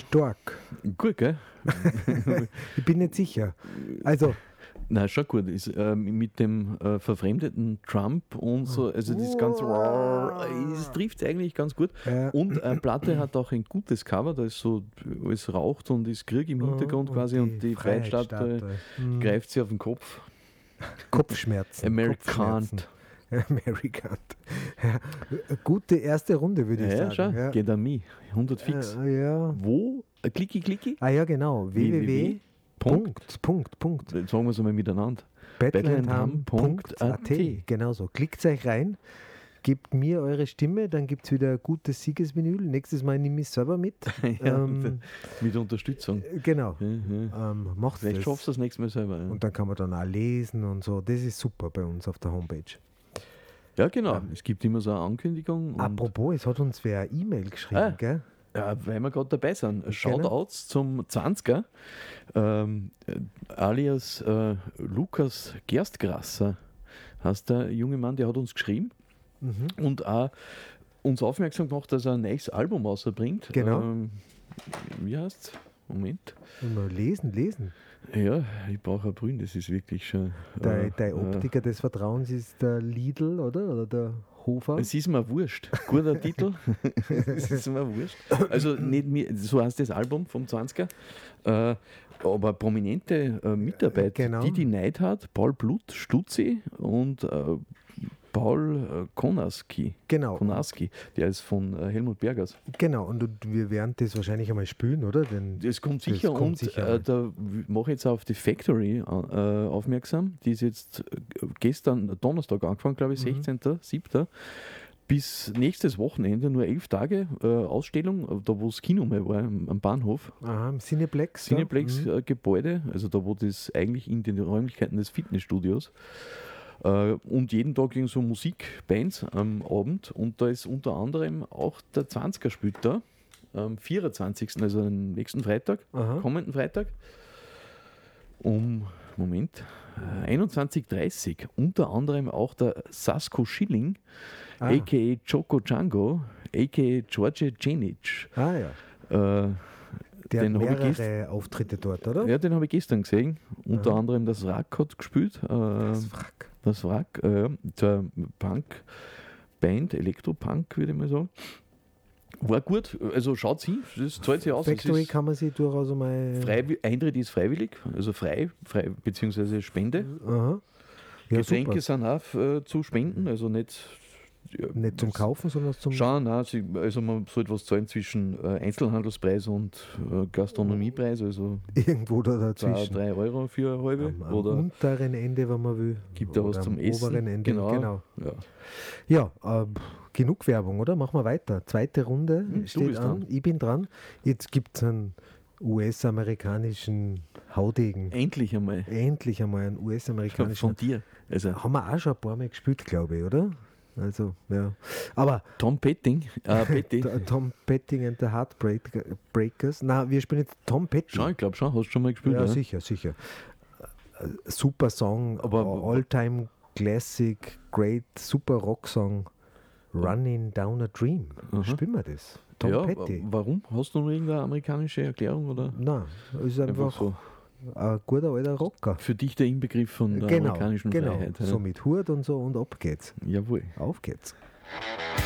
Stark. Gut, gell? Ich bin nicht sicher. Also, Nein, schon gut. Ist, mit dem verfremdeten Trump und so, also das ganze, es trifft eigentlich ganz gut. Und Platte hat auch ein gutes Cover, da ist so, es raucht und ist Krieg im Hintergrund quasi und die Freiheitsstatue greift sie auf den Kopf. Kopfschmerzen. Amerikant. Amerikant. Ja, gute erste Runde, würde ich sagen. Schon. Ja, geht an mich. 100 fix. Ja. Wo? Klicki? Ah ja, genau. www. Punkt. Jetzt sagen wir es einmal miteinander. Battleandham.at. Genau so. Klickt euch rein, gebt mir eure Stimme, dann gibt es wieder ein gutes Siegesvinyl. Nächstes Mal nehme ich es selber mit. Mit Unterstützung. Genau. Macht Vielleicht schaffst du das nächste Mal selber. Ja. Und dann kann man dann auch lesen und so. Das ist super bei uns auf der Homepage. Ja, genau. Es gibt immer so eine Ankündigung. Apropos, es hat uns wer eine E-Mail geschrieben, gell? Ja, weil wir gerade dabei sind. Shoutouts zum 20er, alias Lukas Gerstgrasser, heißt der junge Mann, der hat uns geschrieben und auch uns aufmerksam gemacht, dass er ein neues Album rausbringt. Genau. Wie heißt es? Moment. Mal lesen. Ja, ich brauche ein Brünn, das ist wirklich schon... Dein Optiker des Vertrauens ist der Lidl, oder? Oder der Hofer? Es ist mir wurscht. Guter Titel. Es ist mir wurscht. Also nicht mir, so heißt das Album vom 20er. Aber prominente Mitarbeiter, die Neidhardt, Paul Blut, Stutzi und Paul Konarski. Genau. Konarski, der ist von Helmut Bergers. Genau, und wir werden das wahrscheinlich einmal spielen, oder? Das kommt sicher da mache ich jetzt auf die Factory aufmerksam. Die ist jetzt gestern Donnerstag angefangen, glaube ich, 16.07. Bis nächstes Wochenende, nur 11 Tage Ausstellung, da wo das Kino mal war, am Bahnhof. Aha, im Cineplex. Gebäude, also da wo das eigentlich in den Räumlichkeiten des Fitnessstudios. Und jeden Tag so Musikbands am Abend und da ist unter anderem auch der 20er spielt da, am 24., also am nächsten Freitag, kommenden Freitag, um 21:30 unter anderem auch der Sasko Schilling, a.k.a. Choco Django, a.k.a. George Jenic. Der hat mehrere Auftritte dort, oder? Ja, den habe ich gestern gesehen. Unter anderem das Wrack hat gespielt. Das Wrack, der Punk-Band, Elektropunk, würde ich mal sagen. War gut, also schaut sie, das zahlt sich aus. Factory kann man sich durchaus einmal... Eintritt ist freiwillig, also frei beziehungsweise Spende. Ja, Getränke sind auch zu spenden, also nicht zum Kaufen, sondern zum... Nein, also man sollte was zahlen zwischen Einzelhandelspreis und Gastronomiepreis, also irgendwo da dazwischen. 2, 3 Euro für eine halbe. Am unteren Ende, wenn man will. Gibt da was zum Essen. Oberen Ende, genau. Ja, genug Werbung, oder? Machen wir weiter. Zweite Runde steht an. Ich bin dran. Jetzt gibt es einen US-amerikanischen Haudegen. Endlich einmal einen US-amerikanischen. Von dir. Also. Haben wir auch schon ein paar Mal gespielt, glaube ich, oder? Also, ja. Aber Tom Petting. Tom Petting and the Heartbreakers. Nein, wir spielen jetzt Tom Petting. Schon, ich glaube schon. Hast du schon mal gespielt? Ja, sicher. Super Song, aber All-Time Classic, great, super Rock-Song. Running Down a Dream. Spielen wir das? Tom Petty. Warum? Hast du noch irgendeine amerikanische Erklärung? Oder? Nein, ist einfach so. Ein guter alter Rocker. Für dich der Inbegriff von der amerikanischen Freiheit. So mit Hut und so und ab geht's. Jawohl. Auf geht's.